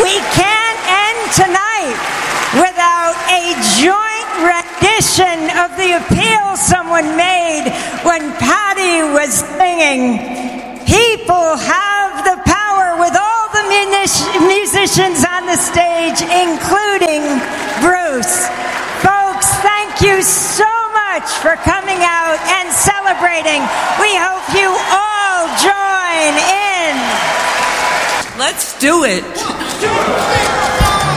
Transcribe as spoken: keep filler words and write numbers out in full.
We can't end tonight without a joint rendition of the appeal someone made when Patty was singing. People have the power, with all the munic- musicians on the stage, including Bruce. Folks, thank you so much for coming out and celebrating. We hope you all join in. Let's do it.